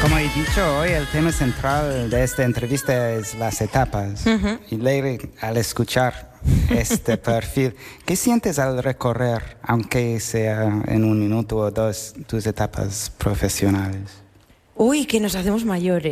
Como he dicho hoy, el tema central de esta entrevista es las etapas. Y Leire, al escuchar este perfil, ¿qué sientes al recorrer, aunque sea en un minuto o dos, tus etapas profesionales? Uy, que nos hacemos mayores.